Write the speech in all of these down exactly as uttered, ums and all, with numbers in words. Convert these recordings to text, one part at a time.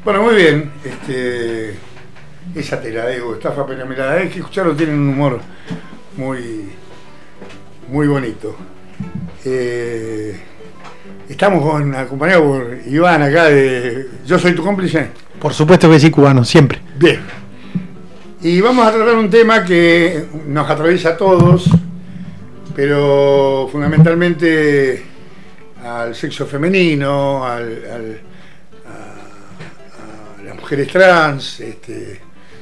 Bueno, muy bien. Este, esa te la debo, estafa piramidal. Es que escucharlo, tienen un humor muy, muy bonito. Eh, estamos con, acompañados por Iván acá de Yo Soy Tu Cómplice. Por supuesto que sí, cubano, siempre. Bien. Y vamos a tratar un tema que nos atraviesa a todos, pero fundamentalmente al sexo femenino, al, al, a, a las mujeres trans. Este,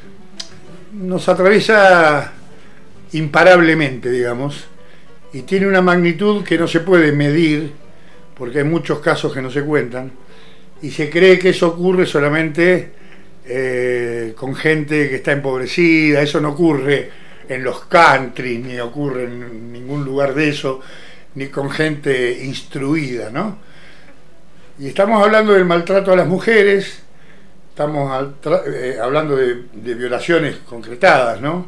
nos atraviesa imparablemente, digamos, y tiene una magnitud que no se puede medir, porque hay muchos casos que no se cuentan, y se cree que eso ocurre solamente eh, con gente que está empobrecida. Eso no ocurre en los country, ni ocurre en ningún lugar de eso, ni con gente instruida, ¿no? Y estamos hablando del maltrato a las mujeres, estamos al eh, hablando de, de violaciones concretadas, ¿no?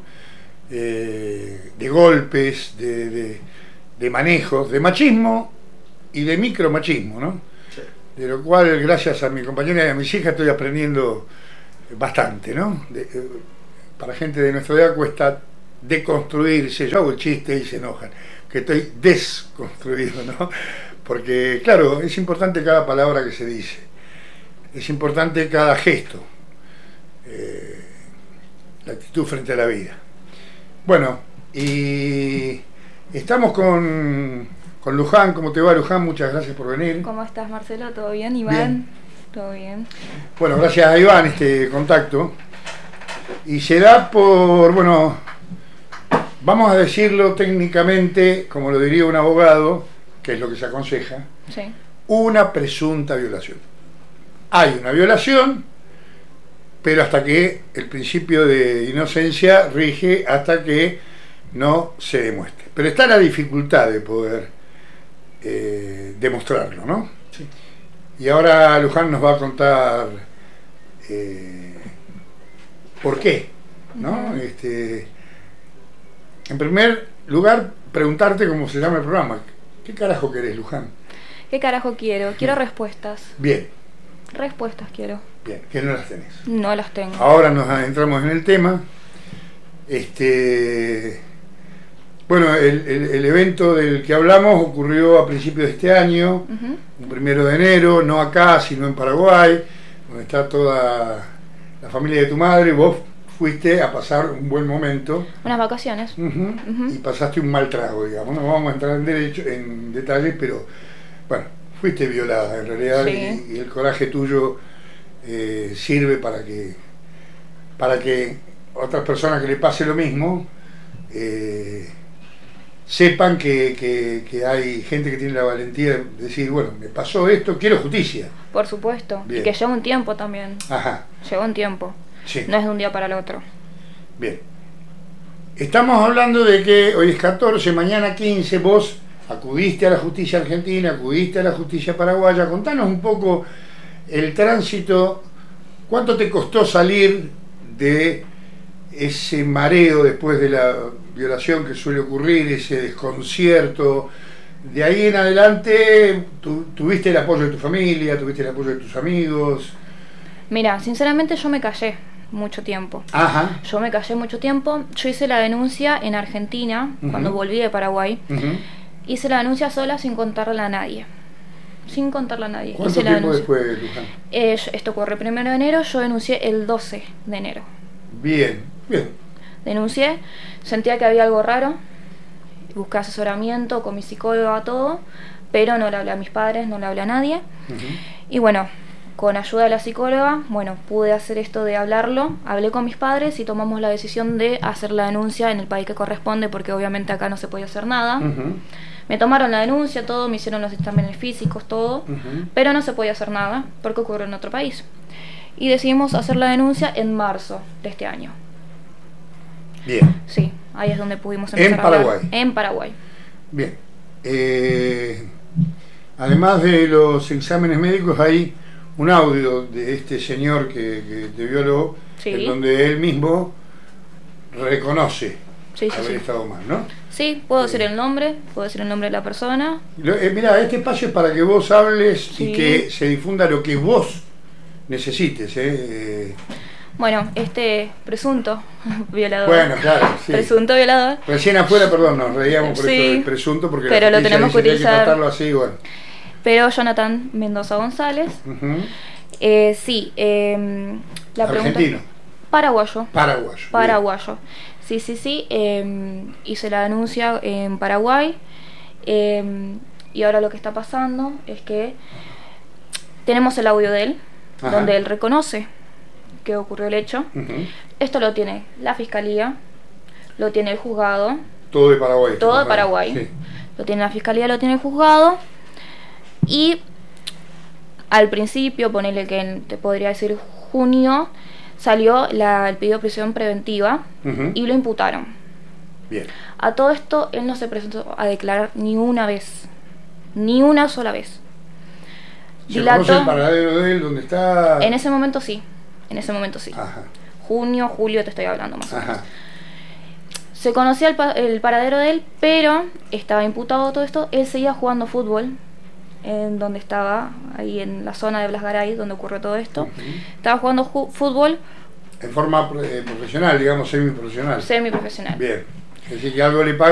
Eh, de golpes, de, de, de manejos, de machismo y de micromachismo, ¿no? Sí. De lo cual, gracias a mi compañera y a mis hijas, estoy aprendiendo bastante, ¿no? De, eh, para gente de nuestra edad cuesta deconstruirse. Yo hago el chiste y se enojan, que estoy desconstruido, ¿no? Porque, claro, es importante cada palabra que se dice, es importante cada gesto, eh, la actitud frente a la vida. Bueno, y estamos con, con Luján. ¿Cómo te va, Luján? Muchas gracias por venir. ¿Cómo estás, Marcelo? ¿Todo bien? Iván, bien. ¿Todo bien? Bueno, gracias a Iván este contacto. Y se da por, bueno, vamos a decirlo técnicamente, como lo diría un abogado, que es lo que se aconseja, sí, una presunta violación. Hay una violación, pero hasta que el principio de inocencia rige hasta que no se demuestre. Pero está la dificultad de poder eh, demostrarlo, ¿no? Sí. Y ahora Luján nos va a contar eh, por qué, ¿no? Uh-huh. Este, en primer lugar, preguntarte cómo se llama el programa. ¿Qué carajo querés, Luján? ¿Qué carajo quiero? Quiero respuestas. Bien. Respuestas quiero. Bien, que no las tenés. No las tengo. Ahora nos adentramos en el tema. Este, bueno, el, el, el evento del que hablamos ocurrió a principios de este año, uh-huh, un primero de enero, no acá, sino en Paraguay, donde está toda la familia de tu madre. Vos fuiste a pasar un buen momento. Unas vacaciones. Uh-huh, uh-huh. Y pasaste un mal trago, digamos. No vamos a entrar en, derecho, en detalles, pero bueno, fuiste violada en realidad, sí. y, y el coraje tuyo eh, sirve para que para que otras personas que le pase lo mismo eh, sepan que, que, que hay gente que tiene la valentía de decir, bueno, me pasó esto, quiero justicia. Por supuesto. Bien. Y que lleva un tiempo también. Ajá. Lleva un tiempo. Sí. No es de un día para el otro. Bien. Estamos hablando de que hoy es catorce, mañana quince, vos acudiste a la justicia argentina, acudiste a la justicia paraguaya. Contanos un poco el tránsito. ¿Cuánto te costó salir de ese mareo después de la violación que suele ocurrir, ese desconcierto? De ahí en adelante, tu, ¿tuviste el apoyo de tu familia? ¿Tuviste el apoyo de tus amigos? Mira, sinceramente yo me callé mucho tiempo. Ajá. Yo me callé mucho tiempo. Yo hice la denuncia en Argentina, uh-huh, cuando volví de Paraguay. Uh-huh. Hice la denuncia sola, sin contarla a nadie. Sin contarla a nadie. ¿Cuánto hice la tiempo denuncia. después, Luján? Eh, esto ocurrió el primero de enero, yo denuncié el doce de enero. Bien, bien. Denuncié, sentía que había algo raro, busqué asesoramiento con mi psicóloga, todo, pero no le hablé a mis padres, no le hablé a nadie. Uh-huh. Y bueno, con ayuda de la psicóloga, bueno, pude hacer esto de hablarlo, hablé con mis padres y tomamos la decisión de hacer la denuncia en el país que corresponde, porque obviamente acá no se podía hacer nada. Uh-huh. Me tomaron la denuncia, todo, me hicieron los exámenes físicos, todo, uh-huh, pero no se podía hacer nada porque ocurrió en otro país. Y decidimos hacer la denuncia en marzo de este año. Bien. Sí, ahí es donde pudimos empezar en a hablar. Paraguay. En Paraguay. Bien. Eh, además de los exámenes médicos, hay un audio de este señor que, que te violó, sí, en donde él mismo reconoce sí, sí, haber sí. estado mal, ¿no? Sí, puedo decir el nombre, puedo decir el nombre de la persona. Eh, mira, este espacio es para que vos hables sí. y que se difunda lo que vos necesites. ¿eh? Eh, Bueno, este presunto violador. Bueno, claro, sí. Presunto violador. Recién afuera, perdón, nos reíamos por Sí, esto del presunto, porque pero la lo justicia tenemos que dice hay utilizar. que tratarlo así, bueno. Pero Jonathan Mendoza González. Ujú. Eh, sí, eh, la Argentino. pregunta. Paraguayo. Paraguayo. Paraguayo. Sí, sí, sí. Eh, hice la denuncia en Paraguay. Eh, y ahora lo que está pasando es que tenemos el audio de él, Ajá. donde él reconoce que ocurrió el hecho. Ujú. Esto lo tiene la fiscalía, lo tiene el juzgado, Todo de Paraguay. todo de Paraguay. Sí. Lo tiene la fiscalía, lo tiene el juzgado. Y al principio, ponele que en, te podría decir junio, salió la, el pedido de prisión preventiva Ujú. y lo imputaron. Bien. A todo esto, él no se presentó a declarar ni una vez. Ni una sola vez. ¿Se Dilató- conoce el paradero de él? ¿Dónde está? En ese momento sí. En ese momento sí. Ajá. Junio, julio te estoy hablando más o menos. Ajá. Se conocía el, pa- el paradero de él, pero estaba imputado todo esto. Él seguía jugando fútbol en donde estaba, ahí en la zona de Blas Garay, donde ocurrió todo esto. Ujú. Estaba jugando ju- fútbol En forma eh, profesional, digamos, semiprofesional. semiprofesional. Bien. Es decir, que algo le paga